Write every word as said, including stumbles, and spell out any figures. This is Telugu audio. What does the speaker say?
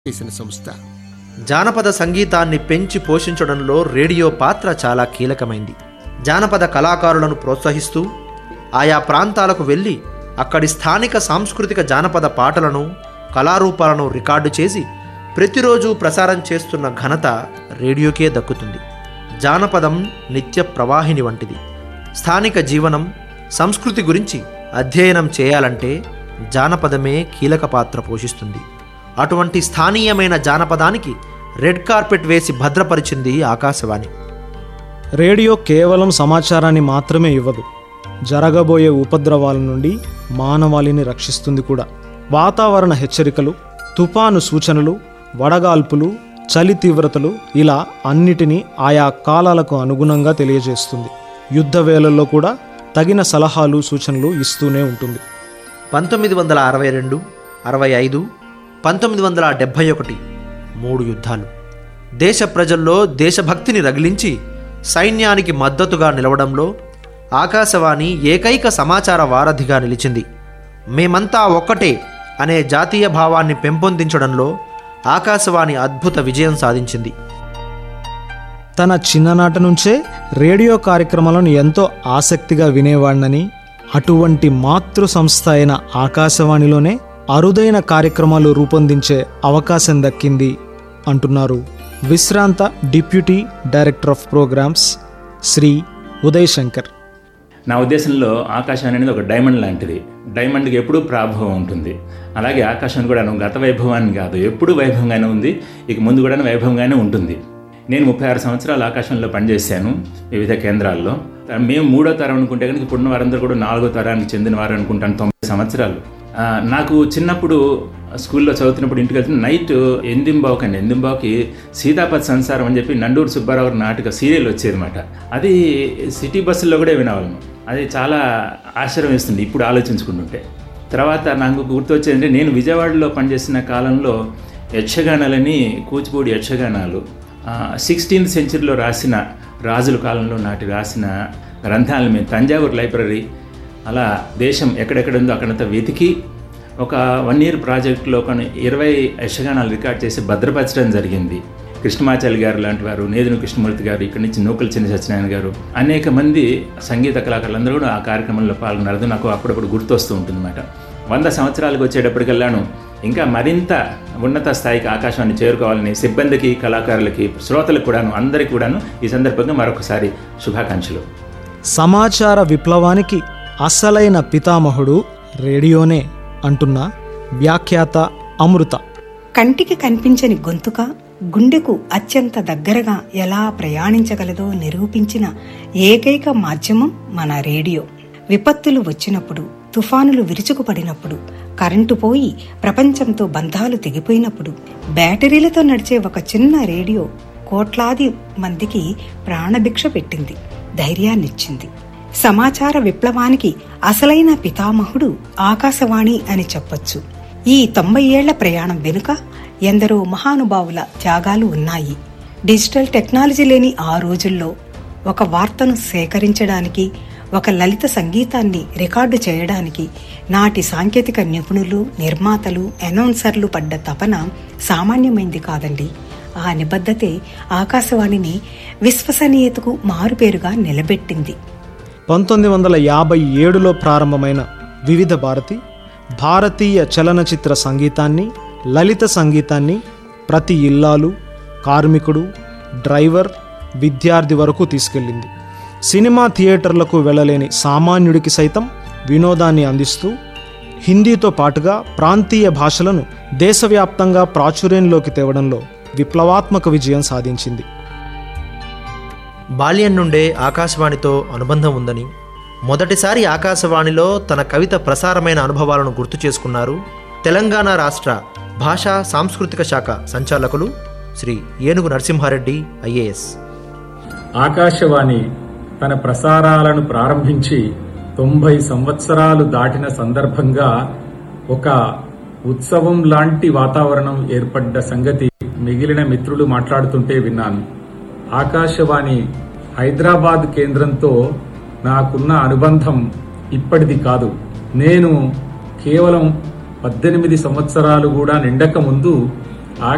చేసిన సంస్థ. జానపద సంగీతాన్ని పెంచి పోషించడంలో రేడియో పాత్ర చాలా కీలకమైంది. జానపద కళాకారులను ప్రోత్సహిస్తూ ఆయా ప్రాంతాలకు వెళ్ళి అక్కడి స్థానిక సాంస్కృతిక జానపద పాటలను, కళారూపాలను రికార్డు చేసి ప్రతిరోజు ప్రసారం చేస్తున్న ఘనత రేడియోకే దక్కుతుంది. జానపదం నిత్య ప్రవాహిని వంటిది. స్థానిక జీవనం, సంస్కృతి గురించి అధ్యయనం చేయాలంటే జానపదమే కీలక పాత్ర పోషిస్తుంది. అటువంటి స్థానీయమైన జానపదానికి రెడ్ కార్పెట్ వేసి భద్రపరిచింది ఆకాశవాణి. రేడియో కేవలం సమాచారాన్ని మాత్రమే ఇవ్వదు, జరగబోయే ఉపద్రవాల నుండి మానవాళిని రక్షిస్తుంది కూడా. వాతావరణ హెచ్చరికలు, తుఫాను సూచనలు, వడగాల్పులు, చలి తీవ్రతలు ఇలా అన్నిటినీ ఆయా కాలాలకు అనుగుణంగా తెలియజేస్తుంది. యుద్ధ వేళల్లో కూడా తగిన సలహాలు, సూచనలు ఇస్తూనే ఉంటుంది. పంతొమ్మిది వందల అరవై రెండు అరవై ఐదు పంతొమ్మిది వందల డెబ్భై ఒకటి మూడు యుద్ధాలు దేశ ప్రజల్లో దేశభక్తిని రగిలించి సైన్యానికి మద్దతుగా నిలవడంలో ఆకాశవాణి ఏకైక సమాచార వారధిగా నిలిచింది. మేమంతా ఒక్కటే అనే జాతీయ భావాన్ని పెంపొందించడంలో ఆకాశవాణి అద్భుత విజయం సాధించింది. తన చిన్ననాటి నుంచే రేడియో కార్యక్రమాలను ఎంతో ఆసక్తిగా వినేవాడినని, అటువంటి మాతృ సంస్థ అయిన ఆకాశవాణిలోనే అరుదైన కార్యక్రమాలు రూపొందించే అవకాశం దక్కింది అంటున్నారు విశ్రాంత deputy director of programmes Shri Uday Shankar. నా ఉద్దేశంలో ఆకాశవాణి అనేది ఒక డైమండ్ లాంటిది. డైమండ్కి ఎప్పుడూ ప్రాభవం ఉంటుంది. అలాగే ఆకాశవాణి కూడా గత వైభవాన్ని కాదు, ఎప్పుడూ వైభవంగానే ఉంది, ఇక ముందు కూడా వైభవంగానే ఉంటుంది. నేను ముప్పై ఆరు సంవత్సరాలు ఆకాశవాణిలో పనిచేశాను వివిధ కేంద్రాల్లో. మేము మూడో తరం అనుకుంటే కనుక ఇప్పుడున్న వారందరూ కూడా నాలుగో తరానికి చెందిన వారు అనుకుంటాను. తొంభై సంవత్సరాలు నాకు చిన్నప్పుడు స్కూల్లో చదువుతున్నప్పుడు ఇంటికి వెళ్తే నైట్ ఎందింబావుకి అండి ఎందింబావుకి సీతాపతి సంసారం అని చెప్పి నండూరు సుబ్బారావు గారి నాటక సీరియల్ వచ్చేది అనమాట. అది సిటీ బస్సుల్లో కూడా వినేవాళ్ళము. అది చాలా ఆశ్చర్యం వేస్తుంది ఇప్పుడు ఆలోచించుకుంటుంటే. తర్వాత నాకు గుర్తొచ్చేదంటే, నేను విజయవాడలో పనిచేసిన కాలంలో యక్షగానాలని, కూచిపూడి యక్షగానాలు సిక్స్టీన్త్ సెంచరీలో రాసిన, రాజుల కాలంలో నాటి రాసిన గ్రంథాలను మేము తంజావూరు లైబ్రరీ అలా దేశం ఎక్కడెక్కడ ఉందో అక్కడంతా వెతికి ఒక వన్ ఇయర్ ప్రాజెక్టులో కొన్ని ఇరవై యక్షగానాలు రికార్డ్ చేసి భద్రపరచడం జరిగింది. కృష్ణమాచారి గారు లాంటి వారు, నేదును కృష్ణమూర్తి గారు, ఇక్కడి నుంచి నూకల చిన్న సత్యనారాయణ గారు, అనేక మంది సంగీత కళాకారులందరూ కూడా ఆ కార్యక్రమంలో పాల్గొన్నారు. నాకు అప్పుడప్పుడు గుర్తొస్తూ ఉంటుందన్నమాట. వంద సంవత్సరాలకు వచ్చేటప్పటికెళ్ళాను ఇంకా మరింత ఉన్నత స్థాయికి ఆకాశవాణి చేరుకోవాలని సిబ్బందికి, కళాకారులకి, శ్రోతలకు కూడాను, అందరికీ కూడాను ఈ సందర్భంగా మరొకసారి శుభాకాంక్షలు. సమాచార విప్లవానికి అసలైన పితామహుడు రేడియోనే అంటున్న వ్యాఖ్యాత అమృత. కంటికి కనిపించని గొంతుక గుండెకు అత్యంత దగ్గరగా ఎలా ప్రయాణించగలదో నిరూపించిన ఏకైక మాధ్యమం మన రేడియో. విపత్తులు వచ్చినప్పుడు, తుఫానులు విరుచుకుపడినప్పుడు, కరెంటు పోయి ప్రపంచంతో బంధాలు తెగిపోయినప్పుడు బ్యాటరీలతో నడిచే ఒక చిన్న రేడియో కోట్లాది మందికి ప్రాణభిక్ష పెట్టింది, ధైర్యాన్నిచ్చింది. సమాచార విప్లవానికి అసలైన పితామహుడు ఆకాశవాణి అని చెప్పొచ్చు. ఈ తొంభై ఏళ్ల ప్రయాణం వెనుక ఎందరో మహానుభావుల త్యాగాలు ఉన్నాయి. డిజిటల్ టెక్నాలజీ లేని ఆ రోజుల్లో ఒక వార్తను సేకరించడానికి, ఒక లలిత సంగీతాన్ని రికార్డు చేయడానికి నాటి సాంకేతిక నిపుణులు, నిర్మాతలు, అనౌన్సర్లు పడ్డ తపన సామాన్యమైంది కాదండి. ఆ నిబద్ధతే ఆకాశవాణిని విశ్వసనీయతకు మారుపేరుగా నిలబెట్టింది. పంతొమ్మిది వందల యాభై ఏడులో ప్రారంభమైన వివిధ భారతి భారతీయ చలనచిత్ర సంగీతాన్ని, లలిత సంగీతాన్ని ప్రతి ఇల్లాలు, కార్మికుడు, డ్రైవర్, విద్యార్థి వరకు తీసుకెళ్ళింది. సినిమా థియేటర్లకు వెళ్ళలేని సామాన్యుడికి సైతం వినోదాన్ని అందిస్తూ హిందీతో పాటుగా ప్రాంతీయ భాషలను దేశవ్యాప్తంగా ప్రాచుర్యంలోకి తేవడంలో విప్లవాత్మక విజయం సాధించింది. బాల్యం నుండే ఆకాశవాణితో అనుబంధం ఉందని, మొదటిసారి ఆకాశవాణిలో తన కవిత ప్రసారమైన అనుభవాలను గుర్తు చేసుకున్నారు తెలంగాణ రాష్ట్ర భాషా సాంస్కృతిక శాఖ సంచాలకులు శ్రీ ఏనుగు నరసింహారెడ్డి ఐఏఎస్. ఆకాశవాణి తన ప్రసారాలను ప్రారంభించి తొంభై సంవత్సరాలు దాటిన సందర్భంగా ఒక ఉత్సవం లాంటి వాతావరణం ఏర్పడ్డ సంగతి మిగిలిన మిత్రులు మాట్లాడుతుంటే విన్నాను. ఆకాశవాణి హైదరాబాద్ కేంద్రంతో నాకున్న అనుబంధం ఇప్పటిది కాదు. నేను కేవలం పద్దెనిమిది సంవత్సరాలు కూడా నిండక ముందు